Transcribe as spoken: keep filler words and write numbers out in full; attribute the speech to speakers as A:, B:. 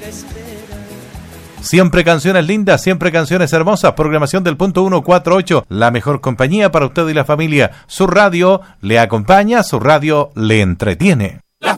A: Siempre canciones lindas, siempre canciones hermosas. Programación del punto ciento cuarenta y ocho, la mejor compañía para usted y la familia. Su radio le acompaña, su radio le entretiene.